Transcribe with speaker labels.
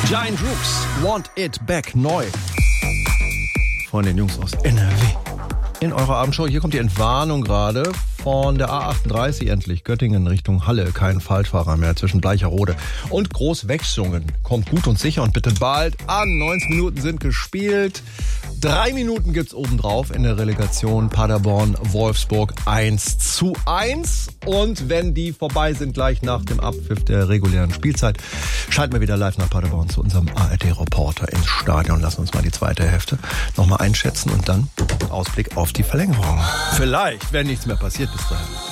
Speaker 1: Giant Rooks, Want It Back, neu. Von den Jungs aus NRW. In eurer Abendshow, hier kommt die Entwarnung gerade von der A38 endlich. Göttingen Richtung Halle, kein Falschfahrer mehr zwischen Bleicherode und Großwechsungen. Kommt gut und sicher und bitte bald an. 90 Minuten sind gespielt. 3 Minuten gibt's obendrauf in der Relegation Paderborn-Wolfsburg 1:1. Und wenn die vorbei sind, gleich nach dem Abpfiff der regulären Spielzeit, schalten wir wieder live nach Paderborn zu unserem ARD-Reporter ins Stadion. Lassen uns mal die zweite Hälfte nochmal einschätzen und dann Ausblick auf die Verlängerung. Vielleicht, wenn nichts mehr passiert bis dahin.